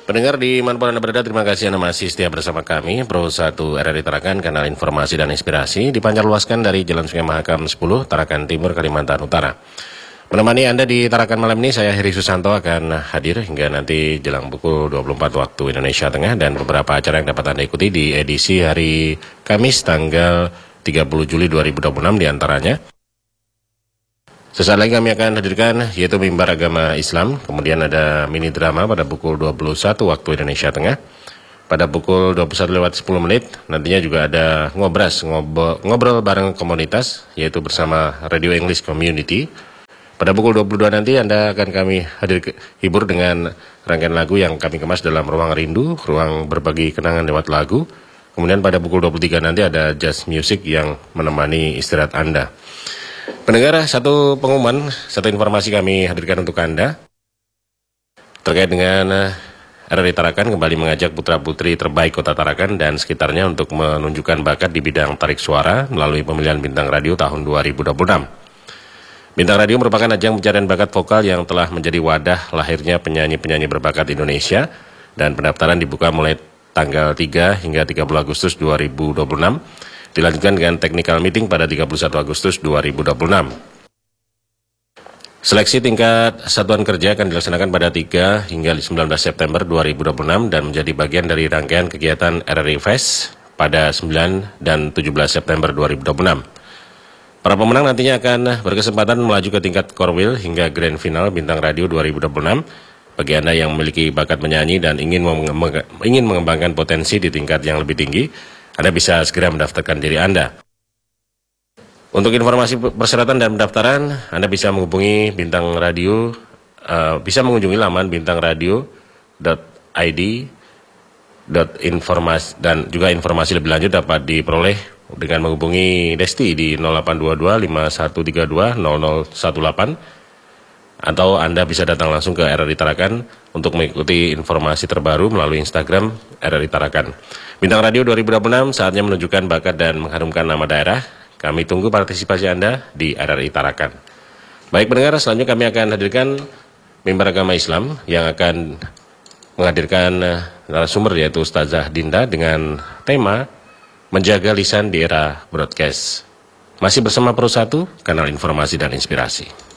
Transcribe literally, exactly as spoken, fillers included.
Pendengar di manapun Anda berada, terima kasih Anda masih setia bersama kami. Pro satu R R I Tarakan, kanal informasi dan inspirasi, dipancar luaskan dari Jalan Sungai Mahakam sepuluh, Tarakan Timur, Kalimantan Utara. Menemani Anda di Tarakan malam ini, saya Heri Susanto akan hadir hingga nanti jelang pukul dua puluh empat waktu Indonesia Tengah, dan beberapa acara yang dapat Anda ikuti di edisi hari Kamis tanggal tiga puluh Juli dua ribu dua puluh enam diantaranya. Sesaat lagi kami akan hadirkan yaitu Mimbar Agama Islam, kemudian ada mini drama pada pukul dua puluh satu waktu Indonesia Tengah. Pada pukul dua puluh satu lewat sepuluh menit nantinya juga ada ngobras, ngobrol, ngobrol bareng komunitas yaitu bersama Radio English Community. Pada pukul dua puluh dua nanti Anda akan kami hadir ke, hibur dengan rangkaian lagu yang kami kemas dalam ruang rindu, ruang berbagi kenangan lewat lagu. Kemudian pada pukul dua puluh tiga nanti ada jazz music yang menemani istirahat Anda. Pendengar, satu pengumuman, satu informasi kami hadirkan untuk Anda terkait dengan R R I Tarakan kembali mengajak putra-putri terbaik Kota Tarakan dan sekitarnya untuk menunjukkan bakat di bidang tarik suara melalui pemilihan Bintang Radio tahun dua ribu dua puluh enam. Bintang Radio merupakan ajang pencarian bakat vokal yang telah menjadi wadah lahirnya penyanyi-penyanyi berbakat Indonesia, dan pendaftaran dibuka mulai tanggal tiga hingga tiga puluh Agustus dua ribu dua puluh enam. Dilanjutkan dengan technical meeting pada tiga puluh satu Agustus dua ribu dua puluh enam. Seleksi tingkat satuan kerja akan dilaksanakan pada tiga hingga sembilan belas September dua ribu dua puluh enam dan menjadi bagian dari rangkaian kegiatan R R I Fest pada sembilan dan tujuh belas September dua ribu dua puluh enam. Para pemenang nantinya akan berkesempatan melaju ke tingkat Korwil hingga Grand Final Bintang Radio dua ribu dua puluh enam. Bagi Anda yang memiliki bakat menyanyi dan ingin ingin mengembangkan potensi di tingkat yang lebih tinggi, Anda bisa segera mendaftarkan diri Anda. Untuk informasi persyaratan dan pendaftaran, Anda bisa menghubungi Bintang Radio, uh, bisa mengunjungi laman bintang radio dot i d .informasi, dan juga informasi lebih lanjut dapat diperoleh dengan menghubungi Desti di nol delapan dua dua lima satu tiga dua nol nol satu delapan, atau Anda bisa datang langsung ke R R I Tarakan untuk mengikuti informasi terbaru melalui Instagram R R I Tarakan. Bintang Radio dua ribu dua puluh enam saatnya menunjukkan bakat dan mengharumkan nama daerah. Kami tunggu partisipasi Anda di R R I Tarakan. Baik pendengar, selanjutnya kami akan hadirkan Mimbar Agama Islam yang akan menghadirkan narasumber yaitu Ustazah Dinda dengan tema Menjaga Lisan di Era Broadcast. Masih bersama Pro satu, kanal informasi dan inspirasi.